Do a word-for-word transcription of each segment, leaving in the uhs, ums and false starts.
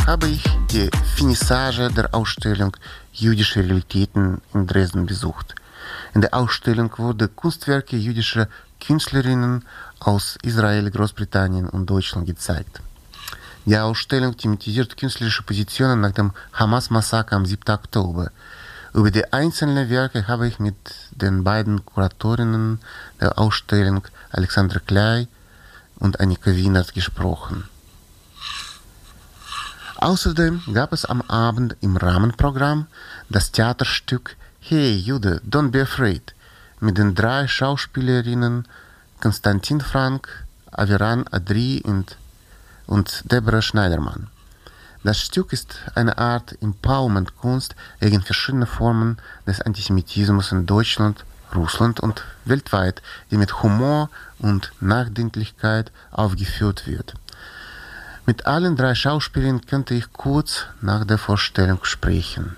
habe ich die Finissage der Ausstellung Jüdische Realitäten in Dresden besucht. In der Ausstellung wurden Kunstwerke jüdischer Künstlerinnen aus Israel, Großbritannien und Deutschland gezeigt. Die Ausstellung thematisiert künstlerische Positionen nach dem Hamas-Massaker am siebten Oktober. Über die einzelnen Werke habe ich mit den beiden Kuratorinnen der Ausstellung, Alexandra Klei und Annika Wienert, gesprochen. Außerdem gab es am Abend im Rahmenprogramm das Theaterstück Hey Jude, Don't Be Afraid mit den drei Schauspielerinnen Konstantin Frank, Aviran Adri und, und Deborah Schneidermann. Das Stück ist eine Art Empowerment-Kunst gegen verschiedene Formen des Antisemitismus in Deutschland, Russland und weltweit, die mit Humor und Nachdenklichkeit aufgeführt wird. Mit allen drei Schauspielern könnte ich kurz nach der Vorstellung sprechen.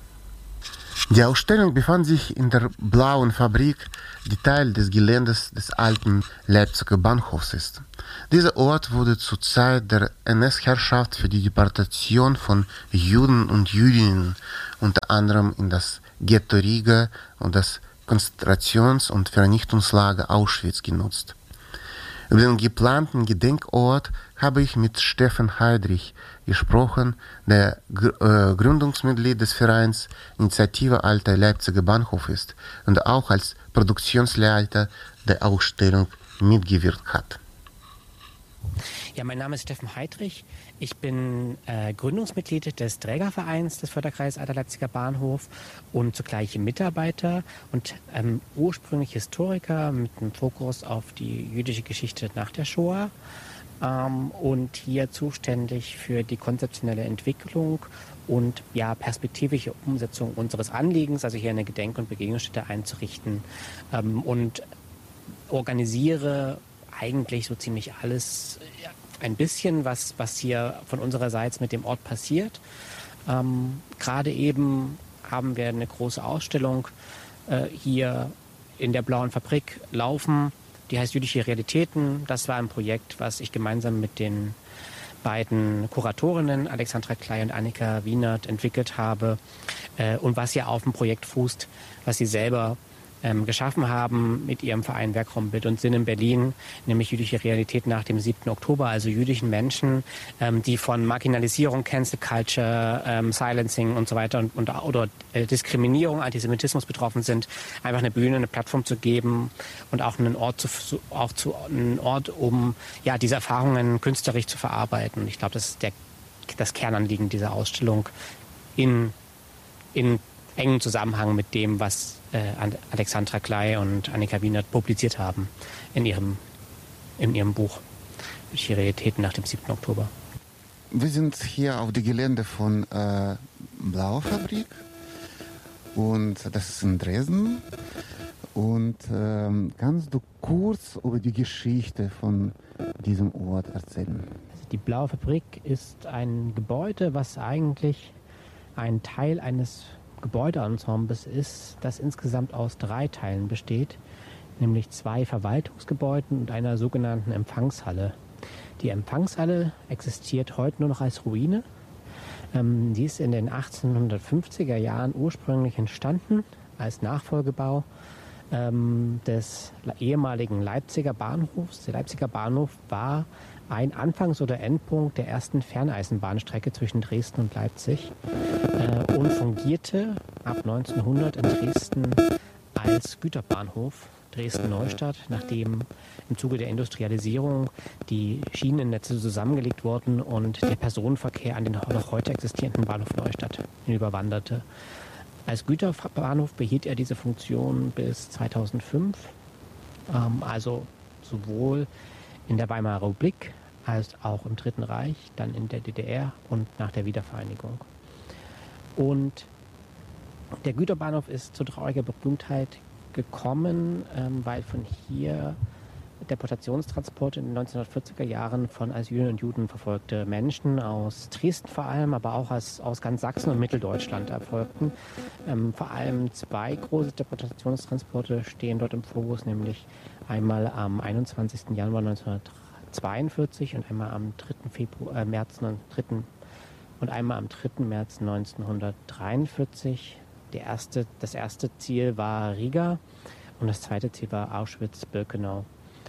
Die Ausstellung befand sich in der Blauen Fabrik, die Teil des Geländes des alten Leipziger Bahnhofs ist. Dieser Ort wurde zur Zeit der N S-Herrschaft für die Deportation von Juden und Jüdinnen unter anderem in das Ghetto Riga und das Konzentrations- und Vernichtungslager Auschwitz genutzt. Über den geplanten Gedenkort habe ich mit Steffen Heydrich gesprochen, der Gr- äh, Gründungsmitglied des Vereins Initiative Alter Leipziger Bahnhof ist und auch als Produktionsleiter der Ausstellung mitgewirkt hat. Ja, mein Name ist Steffen Heydrich. Ich bin äh, Gründungsmitglied des Trägervereins des Förderkreises Alter Leipziger Bahnhof und zugleich Mitarbeiter und ähm, ursprünglich Historiker mit einem Fokus auf die jüdische Geschichte nach der Shoah ähm, und hier zuständig für die konzeptionelle Entwicklung und ja, perspektivische Umsetzung unseres Anliegens, also hier eine Gedenk- und Begegnungsstätte einzurichten ähm, und organisiere eigentlich so ziemlich alles, ja, ein bisschen, was, was hier von unserer Seite mit dem Ort passiert. Ähm, gerade eben haben wir eine große Ausstellung äh, hier in der Blauen Fabrik laufen, die heißt Jüdische Realitäten. Das war ein Projekt, was ich gemeinsam mit den beiden Kuratorinnen Alexandra Klei und Annika Wienert entwickelt habe äh, und was ja auf dem Projekt fußt, was sie selber ähm, geschaffen haben mit ihrem Verein Werkraum Bild und Sinn in Berlin, nämlich jüdische Realität nach dem siebten Oktober, also jüdischen Menschen, ähm, die von Marginalisierung, Cancel Culture, ähm, Silencing und so weiter und, und oder äh, Diskriminierung, Antisemitismus betroffen sind, einfach eine Bühne, eine Plattform zu geben und auch einen Ort zu, auch zu einen Ort, um ja diese Erfahrungen künstlerisch zu verarbeiten. Ich glaube, das ist der, das Kernanliegen dieser Ausstellung in in engen Zusammenhang mit dem, was äh, Alexandra Klei und Annika Wienert publiziert haben in ihrem, in ihrem Buch Die Realitäten nach dem siebten Oktober. Wir sind hier auf dem Gelände von äh, Blaue Fabrik und das ist in Dresden. Und ähm, kannst du kurz über die Geschichte von diesem Ort erzählen? Die Blaue Fabrik ist ein Gebäude, was eigentlich ein Teil eines Gebäudeensembles ist, das insgesamt aus drei Teilen besteht, nämlich zwei Verwaltungsgebäuden und einer sogenannten Empfangshalle. Die Empfangshalle existiert heute nur noch als Ruine. Ähm, die ist in den achtzehnhundertfünfziger Jahren ursprünglich entstanden als Nachfolgebau ähm, des ehemaligen Leipziger Bahnhofs. Der Leipziger Bahnhof war ein Anfangs- oder Endpunkt der ersten Ferneisenbahnstrecke zwischen Dresden und Leipzig äh, und fungierte ab neunzehnhundert in Dresden als Güterbahnhof Dresden-Neustadt, nachdem im Zuge der Industrialisierung die Schienennetze zusammengelegt wurden und der Personenverkehr an den noch heute existierenden Bahnhof Neustadt überwanderte. Als Güterbahnhof behielt er diese Funktion bis zweitausendfünf, ähm, also sowohl in der Weimarer Republik als auch im Dritten Reich, dann in der D D R und nach der Wiedervereinigung. Und der Güterbahnhof ist zu trauriger Berühmtheit gekommen, ähm, weil von hier Deportationstransporte in den neunzehnhundertvierziger Jahren von als Jüdinnen und Juden verfolgte Menschen aus Dresden vor allem, aber auch aus, aus ganz Sachsen und Mitteldeutschland erfolgten. Ähm, vor allem zwei große Deportationstransporte stehen dort im Fokus, nämlich einmal am einundzwanzigsten Januar neunzehnhundertzweiundvierzig und einmal am dritten Februar, äh, März, dritten und einmal am dritten März neunzehnhundertdreiundvierzig. Der erste, das erste Ziel war Riga und das zweite Ziel war Auschwitz-Birkenau.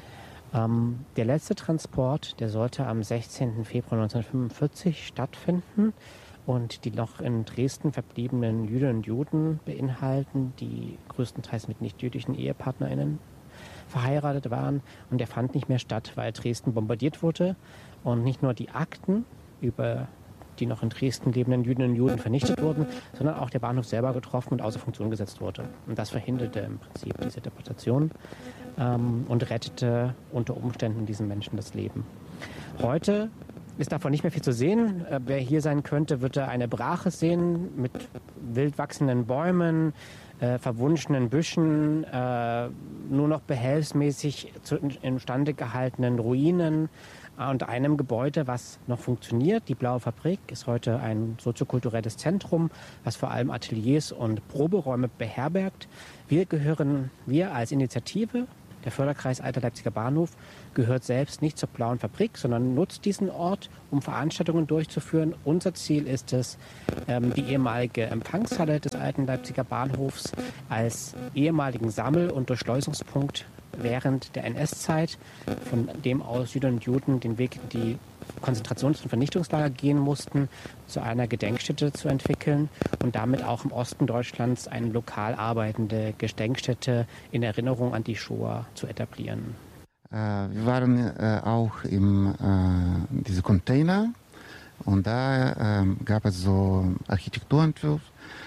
Ähm, der letzte Transport, der sollte am sechzehnten Februar neunzehnhundertfünfundvierzig stattfinden und die noch in Dresden verbliebenen Jüdinnen und Juden beinhalten, die größtenteils mit nicht-jüdischen EhepartnerInnen verheiratet waren. Und der fand nicht mehr statt, weil Dresden bombardiert wurde und nicht nur die Akten über die noch in Dresden lebenden Jüdinnen und Juden vernichtet wurden, sondern auch der Bahnhof selber getroffen und außer Funktion gesetzt wurde. Und das verhinderte im Prinzip diese Deportation ähm, und rettete unter Umständen diesen Menschen das Leben. Heute ist davon nicht mehr viel zu sehen. Äh, wer hier sein könnte, würde eine Brache sehen mit wild wachsenden Bäumen, äh, verwunschenen Büschen, äh, nur noch behelfsmäßig zu, instande gehaltenen Ruinen und einem Gebäude, was noch funktioniert. Die Blaue Fabrik ist heute ein soziokulturelles Zentrum, was vor allem Ateliers und Proberäume beherbergt. Wir gehören, wir als Initiative, der Förderkreis Alter Leipziger Bahnhof, gehört selbst nicht zur Blauen Fabrik, sondern nutzt diesen Ort, um Veranstaltungen durchzuführen. Unser Ziel ist es, die ehemalige Empfangshalle des Alten Leipziger Bahnhofs als ehemaligen Sammel- und Durchschleusungspunkt während der N S-Zeit, von dem aus Jüdinnen und Juden den Weg in die Konzentrations- und Vernichtungslager gehen mussten, zu einer Gedenkstätte zu entwickeln und damit auch im Osten Deutschlands eine lokal arbeitende Gedenkstätte in Erinnerung an die Shoah zu etablieren. Äh, wir waren äh, auch im äh, diese Container und da äh, gab es so Architekturentwurf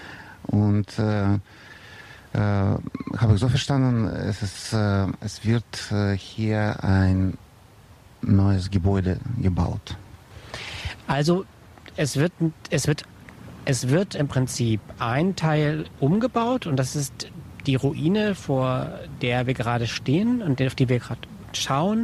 und äh, Äh, habe ich so verstanden, es, ist, äh, es wird äh, hier ein neues Gebäude gebaut. Also es wird, es wird, es wird im Prinzip ein Teil umgebaut und das ist die Ruine, vor der wir gerade stehen und auf die wir gerade schauen.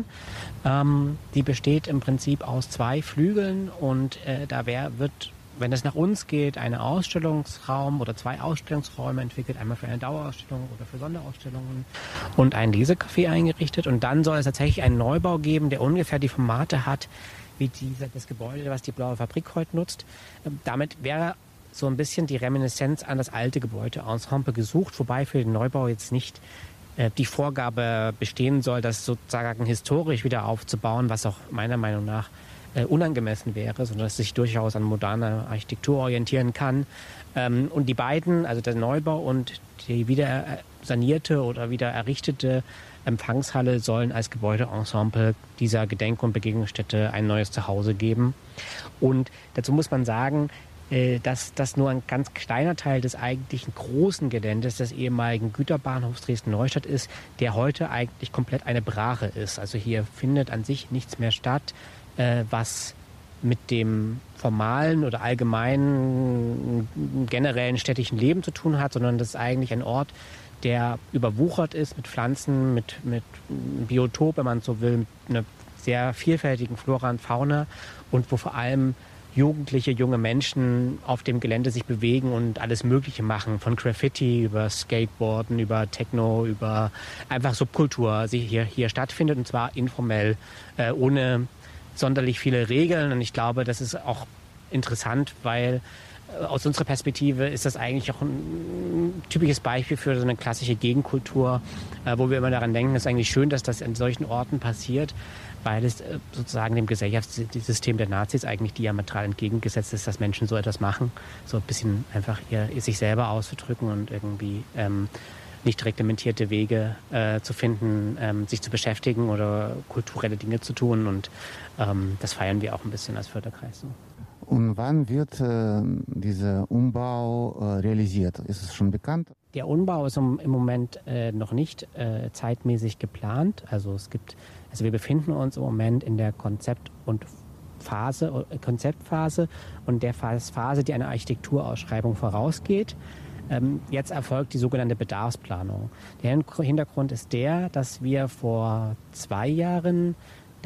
Ähm, die besteht im Prinzip aus zwei Flügeln und äh, da wär, wird wenn es nach uns geht, einen Ausstellungsraum oder zwei Ausstellungsräume entwickelt, einmal für eine Dauerausstellung oder für Sonderausstellungen und ein Lesecafé eingerichtet. Und dann soll es tatsächlich einen Neubau geben, der ungefähr die Formate hat, wie dieser, das Gebäude, was die Blaue Fabrik heute nutzt. Damit wäre so ein bisschen die Reminiszenz an das alte Gebäudeensemble gesucht, wobei für den Neubau jetzt nicht äh, die Vorgabe bestehen soll, das sozusagen historisch wieder aufzubauen, was auch meiner Meinung nach unangemessen wäre, sondern dass es sich durchaus an moderner Architektur orientieren kann. Und die beiden, also der Neubau und die wieder sanierte oder wieder errichtete Empfangshalle, sollen als Gebäudeensemble dieser Gedenk- und Begegnungsstätte ein neues Zuhause geben. Und dazu muss man sagen, dass das nur ein ganz kleiner Teil des eigentlichen großen Geländes des ehemaligen Güterbahnhofs Dresden-Neustadt ist, der heute eigentlich komplett eine Brache ist. Also hier findet an sich nichts mehr statt, was mit dem formalen oder allgemeinen generellen städtischen Leben zu tun hat, sondern das ist eigentlich ein Ort, der überwuchert ist mit Pflanzen, mit, mit Biotop, wenn man so will, mit einer sehr vielfältigen Flora und Fauna und wo vor allem jugendliche, junge Menschen auf dem Gelände sich bewegen und alles Mögliche machen, von Graffiti über Skateboarden, über Techno, über einfach Subkultur, die hier, hier stattfindet und zwar informell, äh, ohne sonderlich viele Regeln und ich glaube, das ist auch interessant, weil äh, aus unserer Perspektive ist das eigentlich auch ein typisches Beispiel für so eine klassische Gegenkultur, äh, wo wir immer daran denken, es ist eigentlich schön, dass das in solchen Orten passiert, weil es äh, sozusagen dem Gesellschaftssystem der Nazis eigentlich diametral entgegengesetzt ist, dass Menschen so etwas machen, so ein bisschen einfach ihr, ihr sich selber auszudrücken und irgendwie ähm, nicht reglementierte Wege äh, zu finden, ähm, sich zu beschäftigen oder kulturelle Dinge zu tun. Und ähm, das feiern wir auch ein bisschen als Förderkreis. So. Und wann wird äh, dieser Umbau äh, realisiert? Ist es schon bekannt? Der Umbau ist um, im Moment äh, noch nicht äh, zeitmäßig geplant. Also es gibt, also wir befinden uns im Moment in der Konzept- und Phase, äh, Konzeptphase und der Phase, die einer Architekturausschreibung vorausgeht. Ähm, jetzt erfolgt die sogenannte Bedarfsplanung. Der Hintergrund ist der, dass wir vor zwei Jahren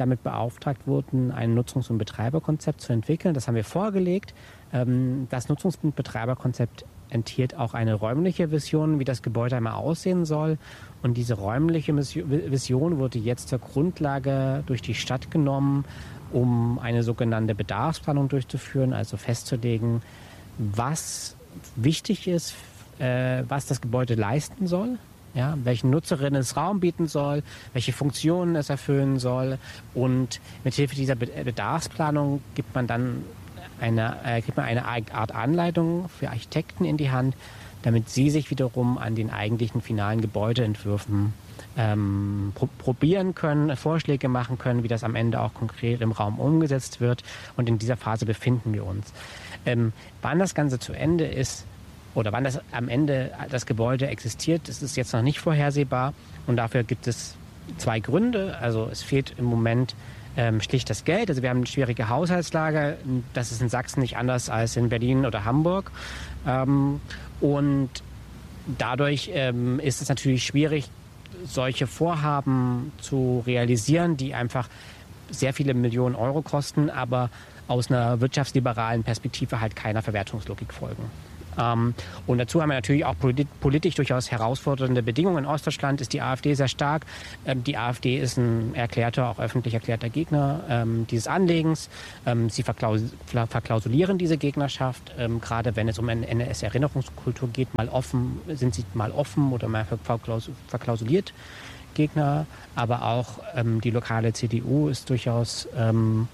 damit beauftragt wurden, ein Nutzungs- und Betreiberkonzept zu entwickeln. Das haben wir vorgelegt. Ähm, das Nutzungs- und Betreiberkonzept enthielt auch eine räumliche Vision, wie das Gebäude einmal aussehen soll. Und diese räumliche Vision wurde jetzt zur Grundlage durch die Stadt genommen, um eine sogenannte Bedarfsplanung durchzuführen, also festzulegen, was wichtig ist, äh, was das Gebäude leisten soll, ja, welchen Nutzerinnen es Raum bieten soll, welche Funktionen es erfüllen soll. Und mithilfe dieser Be- Bedarfsplanung gibt man dann eine, äh, kriegt man eine Art Anleitung für Architekten in die Hand, damit sie sich wiederum an den eigentlichen finalen Gebäudeentwürfen ähm, pro- probieren können, Vorschläge machen können, wie das am Ende auch konkret im Raum umgesetzt wird. Und in dieser Phase befinden wir uns. Ähm, wann das Ganze zu Ende ist oder wann das am Ende das Gebäude existiert, das ist jetzt noch nicht vorhersehbar. Und dafür gibt es zwei Gründe. Also es fehlt im Moment ähm, schlicht das Geld. Also wir haben eine schwierige Haushaltslage. Das ist in Sachsen nicht anders als in Berlin oder Hamburg. Ähm, und dadurch ähm, ist es natürlich schwierig, solche Vorhaben zu realisieren, die einfach sehr viele Millionen Euro kosten, aber aus einer wirtschaftsliberalen Perspektive halt keiner Verwertungslogik folgen. Ähm, und dazu haben wir natürlich auch polit- politisch durchaus herausfordernde Bedingungen. In Ostdeutschland ist die AfD sehr stark. Ähm, die AfD ist ein erklärter, auch öffentlich erklärter Gegner ähm, dieses Anlegens. Ähm, sie verklaus- verklausulieren diese Gegnerschaft. Ähm, gerade wenn es um eine N S-Erinnerungskultur geht, mal offen, sind sie mal offen oder mal verklaus- verklausuliert Gegner. Aber auch ähm, die lokale C D U ist durchaus ähm,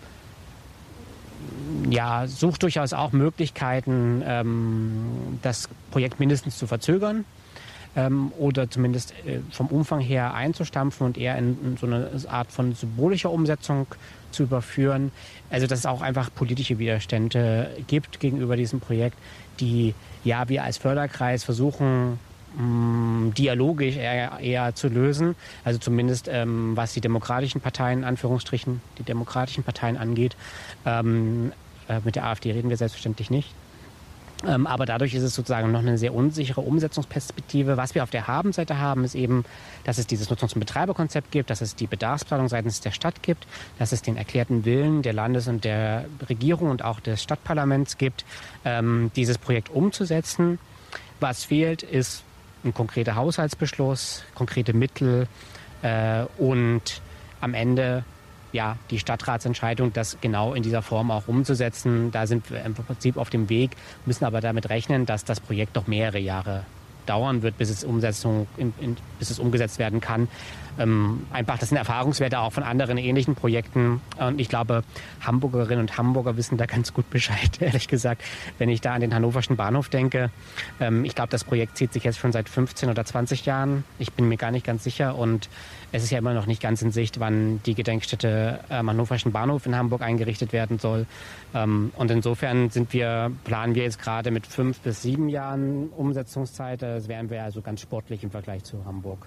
ja, sucht durchaus auch Möglichkeiten, ähm, das Projekt mindestens zu verzögern ähm, oder zumindest äh, vom Umfang her einzustampfen und eher in, in so eine Art von symbolischer Umsetzung zu überführen. Also dass es auch einfach politische Widerstände gibt gegenüber diesem Projekt, die ja wir als Förderkreis versuchen, mh, dialogisch eher, eher zu lösen. Also zumindest ähm, was die demokratischen Parteien, in Anführungsstrichen, die demokratischen Parteien angeht. Ähm, äh, mit der AfD reden wir selbstverständlich nicht. Ähm, aber dadurch ist es sozusagen noch eine sehr unsichere Umsetzungsperspektive. Was wir auf der Habenseite haben, ist eben, dass es dieses Nutzungs- und Betreiberkonzept gibt, dass es die Bedarfsplanung seitens der Stadt gibt, dass es den erklärten Willen der Landes- und der Regierung und auch des Stadtparlaments gibt, ähm, dieses Projekt umzusetzen. Was fehlt, ist ein konkreter Haushaltsbeschluss, konkrete Mittel äh, und am Ende ja, die Stadtratsentscheidung, das genau in dieser Form auch umzusetzen. Da sind wir im Prinzip auf dem Weg, müssen aber damit rechnen, dass das Projekt noch mehrere Jahre dauern wird, bis es, Umsetzung, in, in, bis es umgesetzt werden kann. Ähm, einfach, das sind Erfahrungswerte auch von anderen ähnlichen Projekten. Und ich glaube, Hamburgerinnen und Hamburger wissen da ganz gut Bescheid, ehrlich gesagt. Wenn ich da an den Hannoverschen Bahnhof denke, ähm, ich glaube, das Projekt zieht sich jetzt schon seit fünfzehn oder zwanzig Jahren. Ich bin mir gar nicht ganz sicher. Und es ist ja immer noch nicht ganz in Sicht, wann die Gedenkstätte am Hannoverschen Bahnhof in Hamburg eingerichtet werden soll. Ähm, und insofern sind wir, planen wir jetzt gerade mit fünf bis sieben Jahren Umsetzungszeit. Das wären wir also ganz sportlich im Vergleich zu Hamburg.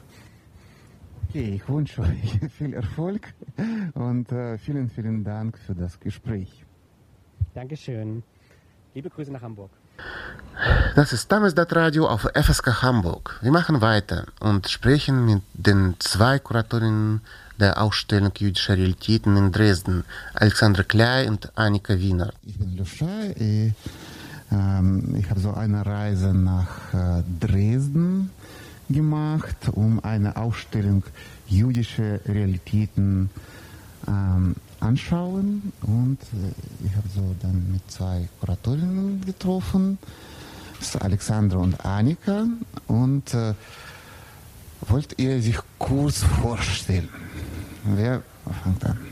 Okay, ich wünsche euch viel Erfolg und äh, vielen, vielen Dank für das Gespräch. Dankeschön. Liebe Grüße nach Hamburg. Das ist Damesdat Radio auf F S K Hamburg. Wir machen weiter und sprechen mit den zwei Kuratorinnen der Ausstellung Jüdische Realitäten in Dresden, Alexandra Klei und Annika Wiener. Ich bin Luscha. Ich, ähm, ich habe so eine Reise nach äh, Dresden gemacht, um eine Ausstellung Jüdische Realitäten ähm, anschauen. Und äh, ich habe so dann mit zwei Kuratorinnen getroffen, das ist Alexandra und Annika. Und äh, wollt ihr sich kurz vorstellen? Wer fängt an?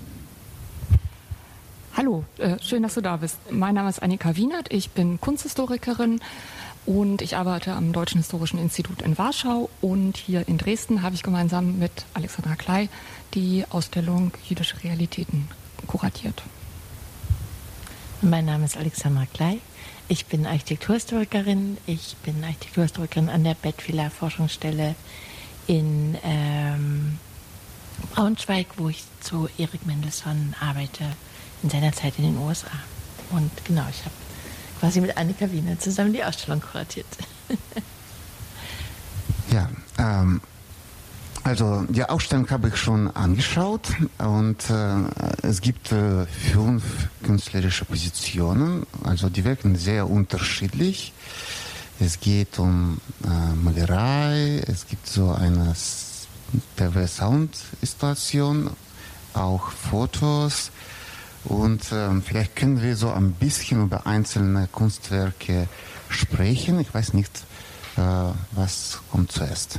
Hallo, äh, schön, dass du da bist. Mein Name ist Annika Wienert, ich bin Kunsthistorikerin und ich arbeite am Deutschen Historischen Institut in Warschau. Und hier in Dresden habe ich gemeinsam mit Alexandra Klei die Ausstellung Jüdische Realitäten kuratiert. Mein Name ist Alexandra Klei. Ich bin Architekturhistorikerin. Ich bin Architekturhistorikerin an der Bettwiller Forschungsstelle in ähm, Braunschweig, wo ich zu Erik Mendelssohn arbeite, in seiner Zeit in den U S A. Und genau, ich habe quasi mit Annika Wiener zusammen die Ausstellung kuratiert. Ja, ähm, Also die Ausstellung habe ich schon angeschaut und äh, es gibt äh, fünf künstlerische Positionen, also die wirken sehr unterschiedlich. Es geht um äh, Malerei, es gibt so eine T V-Sound-Installation, auch Fotos und äh, vielleicht können wir so ein bisschen über einzelne Kunstwerke sprechen. Ich weiß nicht, äh, was kommt zuerst.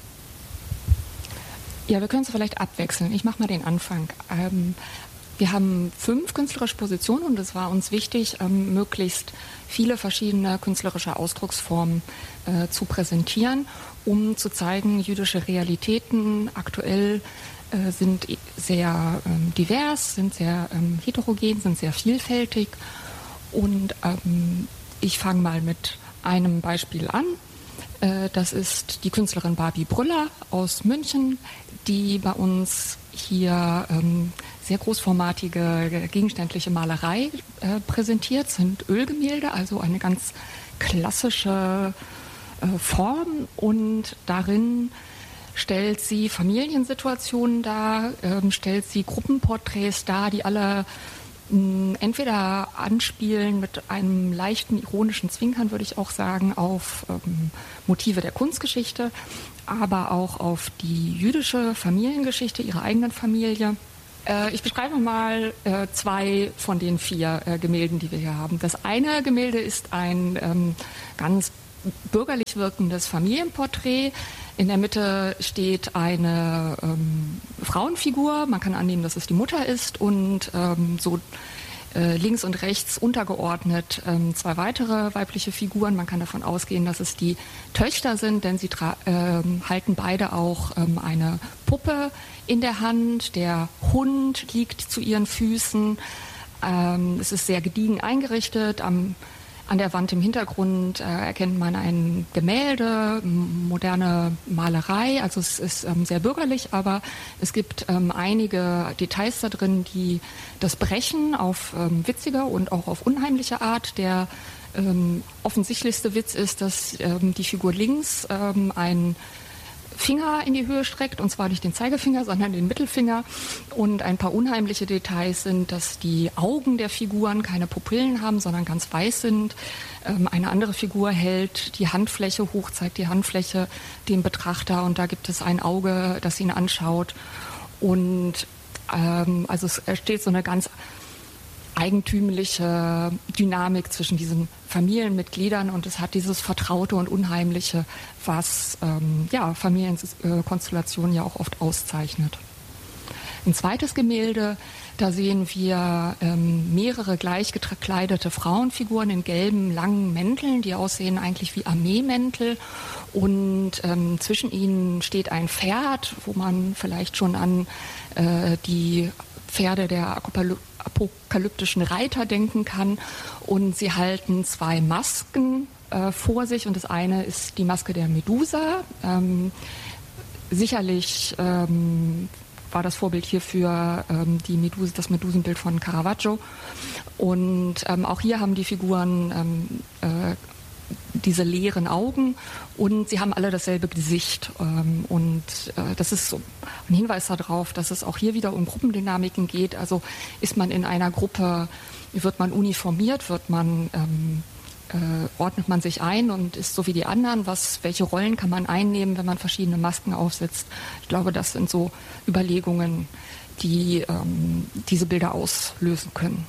Ja, wir können es vielleicht abwechseln. Ich mache mal den Anfang. Ähm, wir haben fünf künstlerische Positionen und es war uns wichtig, ähm, möglichst viele verschiedene künstlerische Ausdrucksformen äh, zu präsentieren, um zu zeigen, jüdische Realitäten aktuell äh, sind sehr ähm, divers, sind sehr ähm, heterogen, sind sehr vielfältig. Und ähm, ich fange mal mit einem Beispiel an. Das ist die Künstlerin Barbie Brüller aus München, die bei uns hier ähm, sehr großformatige gegenständliche Malerei äh, präsentiert. Das sind Ölgemälde, also eine ganz klassische äh, Form. Und darin stellt sie Familiensituationen dar, ähm, stellt sie Gruppenporträts dar, die alle entweder anspielen mit einem leichten ironischen Zwinkern, würde ich auch sagen, auf ähm, Motive der Kunstgeschichte, aber auch auf die jüdische Familiengeschichte, ihrer eigenen Familie. Äh, ich beschreibe mal äh, zwei von den vier äh, Gemälden, die wir hier haben. Das eine Gemälde ist ein ähm, ganz bürgerlich wirkendes Familienporträt. In der Mitte steht eine ähm, Frauenfigur. Man kann annehmen, dass es die Mutter ist und ähm, so äh, links und rechts untergeordnet ähm, zwei weitere weibliche Figuren. Man kann davon ausgehen, dass es die Töchter sind, denn sie ähm, halten beide auch ähm, eine Puppe in der Hand. Der Hund liegt zu ihren Füßen. Ähm, es ist sehr gediegen eingerichtet. Am An der Wand im Hintergrund äh, erkennt man ein Gemälde, moderne Malerei, also es ist ähm, sehr bürgerlich, aber es gibt ähm, einige Details da drin, die das brechen auf ähm, witzige und auch auf unheimliche Art. Der ähm, offensichtlichste Witz ist, dass ähm, die Figur links ähm, ein Finger in die Höhe streckt, und zwar nicht den Zeigefinger, sondern den Mittelfinger. Und ein paar unheimliche Details sind, dass die Augen der Figuren keine Pupillen haben, sondern ganz weiß sind. Ähm, eine andere Figur hält die Handfläche hoch, zeigt die Handfläche dem Betrachter, und da gibt es ein Auge, das ihn anschaut. Und ähm, also es entsteht so eine ganz eigentümliche Dynamik zwischen diesen Familienmitgliedern, und es hat dieses Vertraute und Unheimliche, was ähm, ja, Familienkonstellationen ja auch oft auszeichnet. Ein zweites Gemälde, da sehen wir ähm, mehrere gleich gekleidete Frauenfiguren in gelben, langen Mänteln, die aussehen eigentlich wie Armeemäntel, und ähm, zwischen ihnen steht ein Pferd, wo man vielleicht schon an äh, die Pferde der apokalyptischen Reiter denken kann, und sie halten zwei Masken äh, vor sich, und das eine ist die Maske der Medusa. Ähm, sicherlich ähm, war das Vorbild hierfür ähm, die Medusa, das Medusenbild von Caravaggio, und ähm, auch hier haben die Figuren ähm, äh, diese leeren Augen, und sie haben alle dasselbe Gesicht. Ähm, und äh, das ist so ein Hinweis darauf, dass es auch hier wieder um Gruppendynamiken geht. Also ist man in einer Gruppe, wird man uniformiert, wird man, ähm, äh, ordnet man sich ein und ist so wie die anderen. Was, welche Rollen kann man einnehmen, wenn man verschiedene Masken aufsetzt? Ich glaube, das sind so Überlegungen, die ähm, diese Bilder auslösen können.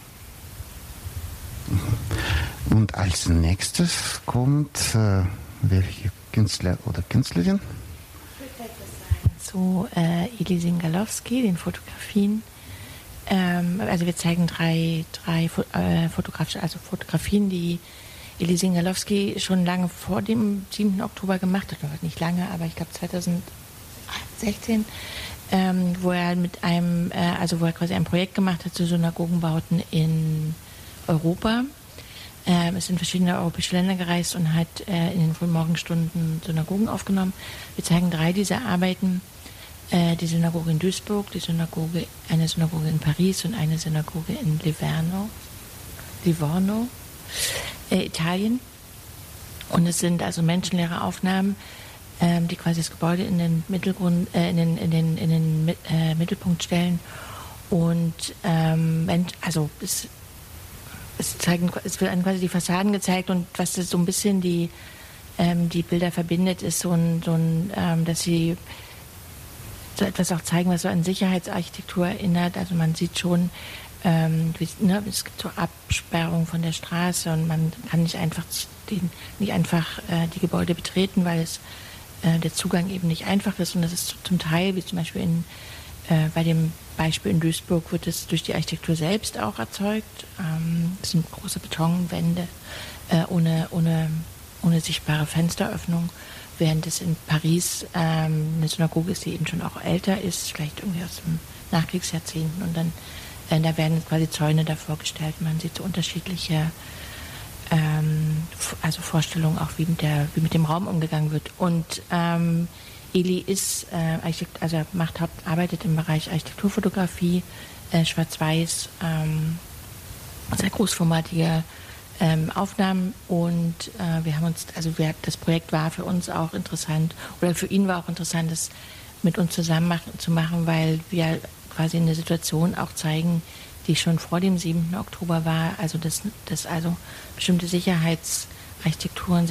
Und als nächstes kommt äh, welche Künstler oder Künstlerin? Ich würde etwas sagen zu äh, Eli Singalowski, den Fotografien. Ähm, also wir zeigen drei, drei äh, fotografische, also Fotografien, die Eli Singalowski schon lange vor dem siebten Oktober gemacht hat. Nicht lange, aber ich glaube zweitausendsechzehn, ähm, wo er mit einem, äh, also wo er quasi ein Projekt gemacht hat zu Synagogenbauten in Europa. Ähm, ist in verschiedene europäische Länder gereist und hat äh, in den frühen Morgenstunden Synagogen aufgenommen. Wir zeigen drei dieser Arbeiten. Äh, die Synagoge in Duisburg, die Synagoge, eine Synagoge in Paris und eine Synagoge in Livorno, Livorno äh, Italien. Und es sind also menschenleere Aufnahmen, ähm, die quasi das Gebäude in den Mittelgrund, äh, in den, in den, in den äh, Mittelpunkt stellen. Und ähm, wenn, also es, es, zeigen, es wird quasi die Fassaden gezeigt und was das so ein bisschen die, ähm, die Bilder verbindet, ist so ein, so ein ähm, dass sie so etwas auch zeigen, was so an Sicherheitsarchitektur erinnert. Also man sieht schon, ähm, wie, ne, es gibt so Absperrungen von der Straße und man kann nicht einfach, den, nicht einfach äh, die Gebäude betreten, weil es, äh, der Zugang eben nicht einfach ist. Und das ist zum Teil, wie zum Beispiel in, äh, bei dem Beispiel in Duisburg, wird es durch die Architektur selbst auch erzeugt. Ähm, es sind große Betonwände äh, ohne, ohne, ohne sichtbare Fensteröffnung. Während es in Paris ähm, eine Synagoge ist, die eben schon auch älter ist, vielleicht irgendwie aus dem Nachkriegsjahrzehnten. Und dann äh, da werden quasi Zäune davor gestellt. Man sieht so unterschiedliche ähm, also Vorstellungen auch, wie mit, der, wie mit dem Raum umgegangen wird. Und ähm, Eli ist, äh, Architekt, also macht Haupt, arbeitet im Bereich Architekturfotografie, äh, Schwarz-Weiß, ähm, sehr großformatige Ähm, Aufnahmen und äh, wir haben uns, also wir, das Projekt war für uns auch interessant oder für ihn war auch interessant, das mit uns zusammen machen, zu machen, weil wir quasi eine Situation auch zeigen, die schon vor dem siebten Oktober war, also dass, dass also bestimmte Sicherheitsarchitekturen,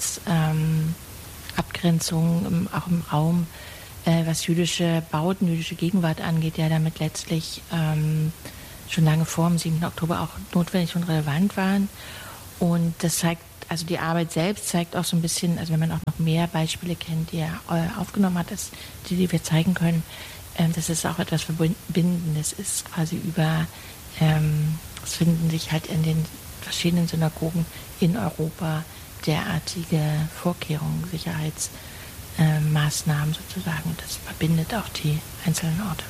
Sicherheitsabgrenzungen ähm, auch im Raum, äh, was jüdische Bauten, jüdische Gegenwart angeht, ja damit letztlich ähm, schon lange vor dem siebten Oktober auch notwendig und relevant waren. Und das zeigt, also die Arbeit selbst zeigt auch so ein bisschen, also wenn man auch noch mehr Beispiele kennt, die er äh, aufgenommen hat, das, die, die wir zeigen können, ähm, das ist auch etwas Verbindendes, ist quasi über, ähm, es finden sich halt in den verschiedenen Synagogen in Europa derartige Vorkehrungen, Sicherheitsmaßnahmen äh, sozusagen. Und das verbindet auch die einzelnen Orte.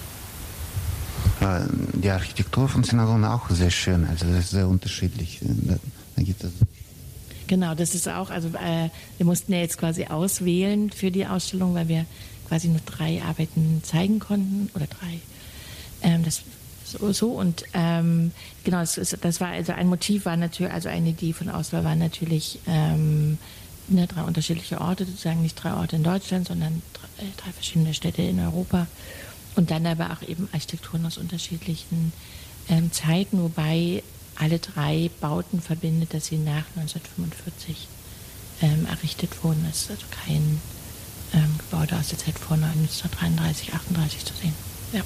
Die Architektur von Synagogen auch sehr schön, also das ist sehr unterschiedlich. Da, da gibt es genau, das ist auch, also äh, wir mussten ja jetzt quasi auswählen für die Ausstellung, weil wir quasi nur drei Arbeiten zeigen konnten oder drei. Ähm, das so, so und ähm, genau, das, ist, das war also ein Motiv war natürlich, also eine Idee von Auswahl war natürlich ähm, ne, drei unterschiedliche Orte, sozusagen nicht drei Orte in Deutschland, sondern drei, drei verschiedene Städte in Europa. Und dann aber auch eben Architekturen aus unterschiedlichen ähm, Zeiten, wobei alle drei Bauten verbindet, dass sie nach neunzehnhundertfünfundvierzig ähm, errichtet wurden. Es ist also kein ähm, Gebäude aus der Zeit vor neunzehnhundertdreiunddreißig, achtunddreißig zu sehen. Ja.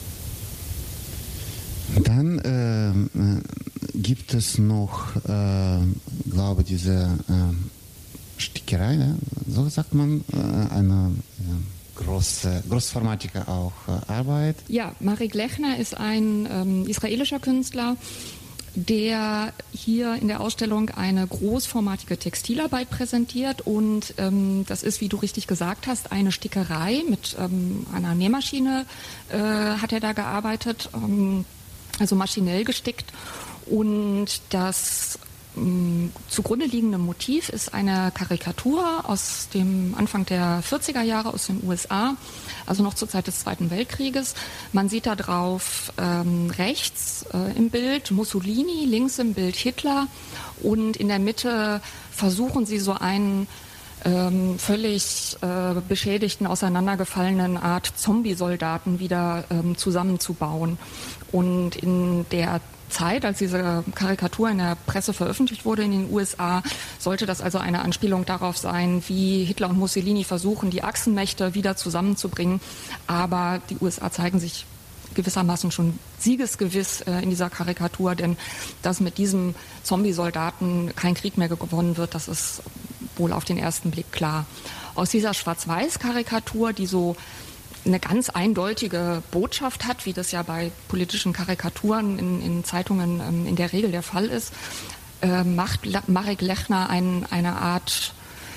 Dann äh, gibt es noch, äh, glaube diese äh, Stickerei, ja? So sagt man, äh, eine äh, große, großformatige auch äh, Arbeit. Ja, Marek Lechner ist ein ähm, israelischer Künstler, der hier in der Ausstellung eine großformatige Textilarbeit präsentiert und ähm, das ist, wie du richtig gesagt hast, eine Stickerei mit ähm, einer Nähmaschine äh, hat er da gearbeitet, ähm, also maschinell gestickt und das ähm, zugrunde liegende Motiv ist eine Karikatur aus dem Anfang der vierziger Jahre aus den U S A, also noch zur Zeit des Zweiten Weltkrieges. Man sieht da drauf ähm, rechts äh, im Bild Mussolini, links im Bild Hitler und in der Mitte versuchen sie so einen ähm, völlig äh, beschädigten, auseinandergefallenen Art Zombie-Soldaten wieder ähm, zusammenzubauen. Und in der Zeit, als diese Karikatur in der Presse veröffentlicht wurde in den U S A, sollte das also eine Anspielung darauf sein, wie Hitler und Mussolini versuchen, die Achsenmächte wieder zusammenzubringen. Aber die U S A zeigen sich gewissermaßen schon siegesgewiss äh, in dieser Karikatur, denn dass mit diesem Zombie-Soldaten kein Krieg mehr gewonnen wird, das ist wohl auf den ersten Blick klar. Aus dieser Schwarz-Weiß-Karikatur, die so eine ganz eindeutige Botschaft hat, wie das ja bei politischen Karikaturen in, in Zeitungen ähm, in der Regel der Fall ist, äh, macht Le- Marek Lechner ein, eine Art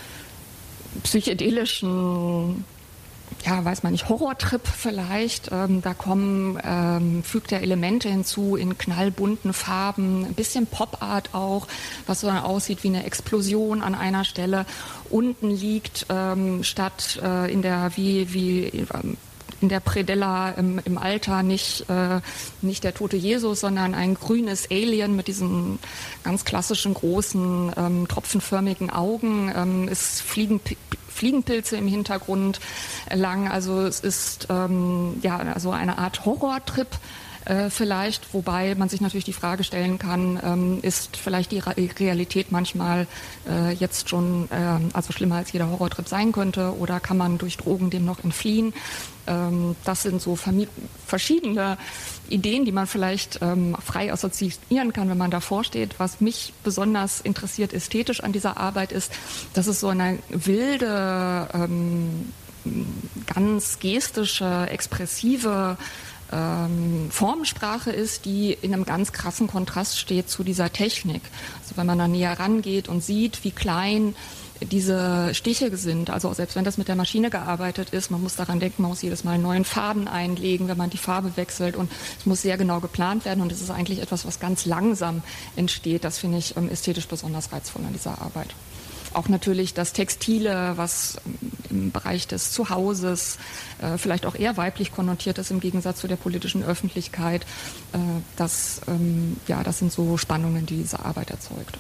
psychedelischen, ja, weiß man nicht, Horrortrip vielleicht. Ähm, da kommen, ähm, fügt er Elemente hinzu in knallbunten Farben, ein bisschen Pop-Art auch, was so aussieht wie eine Explosion an einer Stelle. Unten liegt ähm, statt äh, in der, wie, wie ähm, in der Predella im, im Altar nicht, äh, nicht der tote Jesus, sondern ein grünes Alien mit diesen ganz klassischen großen ähm, tropfenförmigen Augen. Ähm, es fliegen P- Fliegenpilze im Hintergrund lang. Also es ist ähm, ja also eine Art Horrortrip äh, vielleicht, wobei man sich natürlich die Frage stellen kann, ähm, ist vielleicht die Ra- Realität manchmal äh, jetzt schon ähm, also schlimmer als jeder Horrortrip sein könnte, oder kann man durch Drogen dem noch entfliehen? Ähm, das sind so vermi- verschiedene Ideen, die man vielleicht ähm, frei assoziieren kann, wenn man davor steht. Was mich besonders interessiert ästhetisch an dieser Arbeit ist, dass es so eine wilde, ähm, ganz gestische, expressive ähm, Formensprache ist, die in einem ganz krassen Kontrast steht zu dieser Technik. Also wenn man da näher rangeht und sieht, wie klein diese Stiche sind, also selbst wenn das mit der Maschine gearbeitet ist, man muss daran denken, man muss jedes Mal einen neuen Faden einlegen, wenn man die Farbe wechselt, und es muss sehr genau geplant werden, und es ist eigentlich etwas, was ganz langsam entsteht. Das finde ich ähm, ästhetisch besonders reizvoll an dieser Arbeit. Auch natürlich das Textile, was im Bereich des Zuhauses äh, vielleicht auch eher weiblich konnotiert ist im Gegensatz zu der politischen Öffentlichkeit. Äh, das, ähm, ja, das sind so Spannungen, die diese Arbeit erzeugt.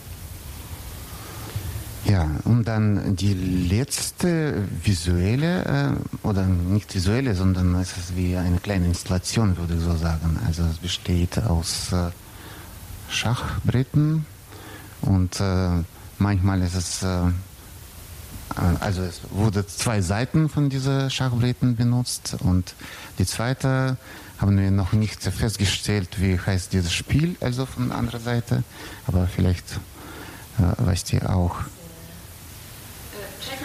Ja, und dann die letzte visuelle, äh, oder nicht visuelle, sondern es ist wie eine kleine Installation, würde ich so sagen. Also es besteht aus äh, Schachbretten, und äh, manchmal ist es, äh, also es wurde zwei Seiten von diesen Schachbretten benutzt, und die zweite haben wir noch nicht festgestellt, wie heißt dieses Spiel, also von der anderen Seite, aber vielleicht äh, weiß die auch.